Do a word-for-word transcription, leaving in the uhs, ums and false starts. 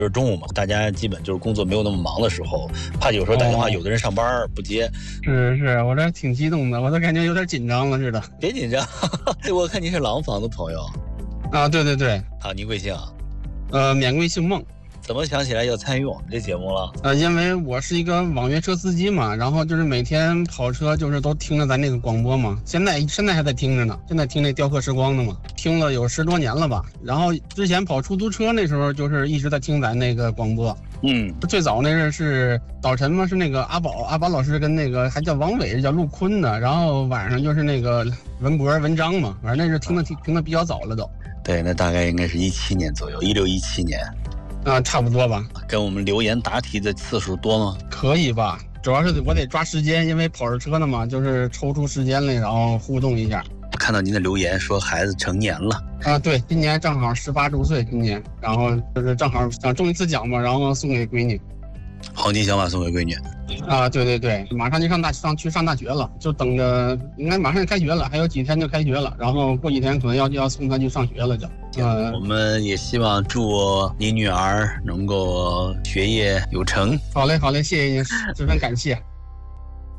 就是中午嘛，大家基本就是工作没有那么忙的时候，怕有时候打电话， 哦、 有的人上班不接。 是是，我这挺激动的，我都感觉有点紧张了似的。 别紧张，我看您是廊坊的朋友。 啊，对对对。 啊，您贵姓啊？ 呃，免贵姓孟。 怎么想起来要参与我们这节目了？ 呃，因为我是一个网约车司机嘛，然后就是每天跑车，就是都听着咱那个广播嘛。现在现在还在听着呢，现在听那雕刻时光的嘛，听了有十多年了吧。然后之前跑出租车那时候，就是一直在听咱那个广播。 嗯， 最早那是是早晨嘛，是那个阿宝阿宝老师跟那个还叫王伟，叫陆坤的。然后晚上就是那个文博文章嘛，反正那是听的听听的比较早了都。 对，那大概应该是一七年左右，一六一七年。 啊，差不多吧。 跟我们留言答题的次数多吗？ 可以吧，主要是我得抓时间，因为跑着车呢嘛，就是抽出时间来，然后互动一下。 看到您的留言说孩子成年了啊，对，今年正好十八周岁，今年，然后就是正好想中一次奖嘛，然后送给闺女。 黄金小马送给闺女。 啊，对对对，马上就上大上去上大学了，就等着，应该马上就开学了，还有几天就开学了，然后过几天可能要要送她去上学了就。 呃，我们也希望祝你女儿能够学业有成。 好嘞，好嘞，谢谢您，十分感谢。